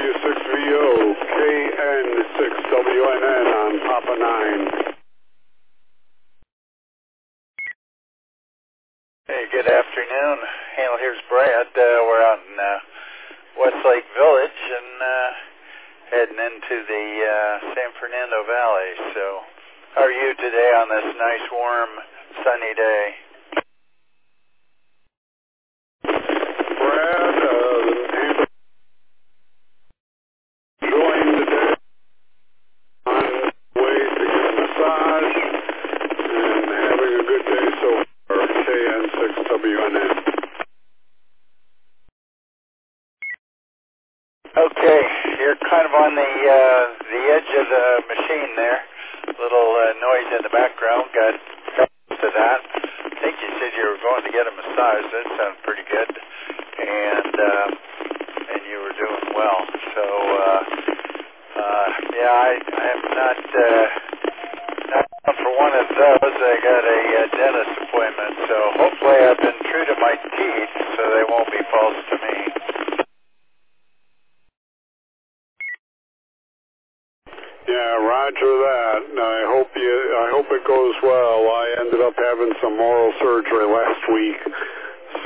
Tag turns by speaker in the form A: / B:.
A: KW6VO, KN6WNN on Papa 9.
B: Hey, good afternoon. Here's Brad. We're out in Westlake Village and heading into the San Fernando Valley. So, how are you today on this nice, warm, sunny day?
A: Brad, enjoying the day on the way to get a massage and having a good day so far. KN6WNN.
B: Okay, you're kind of on the edge of the machine there. Little noise in the background. Got used to that. I think you said you were going to get a massage. That sounds pretty good. And you were doing well. So yeah, I am not up for one of those. I got a dentist appointment. So hopefully I've been true to my teeth, so they won't be false to me.
A: Yeah, roger that. I hope it goes well. I ended up having some oral surgery last week